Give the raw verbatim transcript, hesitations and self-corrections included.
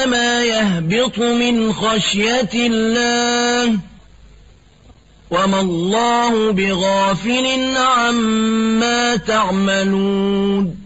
ما يهبط من خشية الله وما الله بغافل عما تعملون